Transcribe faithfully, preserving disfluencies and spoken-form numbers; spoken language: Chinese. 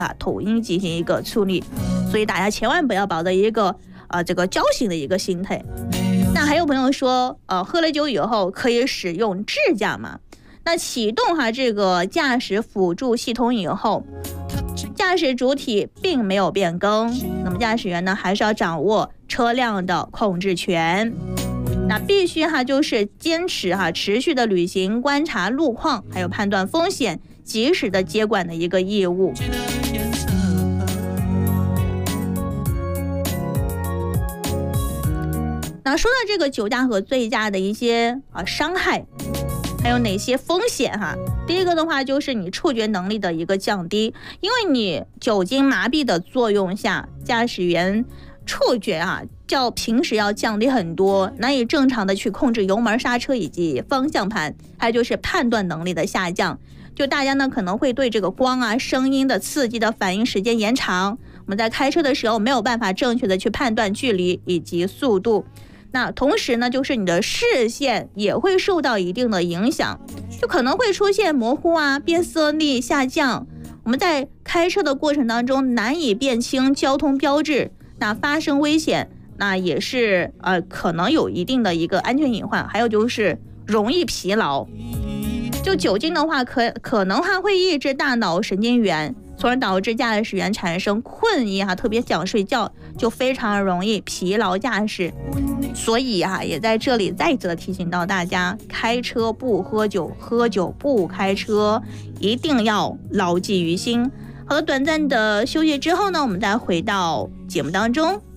啊统一进行一个处理。所以大家千万不要抱着一个呃这个侥幸的一个心态。那还有朋友说，呃，喝了酒以后可以使用智驾吗？那启动哈这个驾驶辅助系统以后，驾驶主体并没有变更，那么驾驶员呢还是要掌握车辆的控制权。那必须哈就是坚持哈持续的履行观察路况，还有判断风险，及时的接管的一个义务。那说到这个酒驾和醉驾的一些啊伤害，还有哪些风险哈？第一个的话就是你触觉能力的一个降低，因为你酒精麻痹的作用下，驾驶员触觉啊较平时要降低很多，难以正常的去控制油门、刹车以及方向盘，还有就是判断能力的下降。就大家呢可能会对这个光啊、声音的刺激的反应时间延长，我们在开车的时候没有办法正确的去判断距离以及速度。那同时呢，就是你的视线也会受到一定的影响，就可能会出现模糊啊、辨色力下降。我们在开车的过程当中难以辨清交通标志，那发生危险，那也是呃可能有一定的一个安全隐患。还有就是容易疲劳，就酒精的话可可能还会抑制大脑神经元，从而导致驾驶员产生困意哈，特别想睡觉，就非常容易疲劳驾驶。所以啊，也在这里再次提醒到大家，开车不喝酒，喝酒不开车，一定要牢记于心。好的，短暂的休息之后呢，我们再回到节目当中。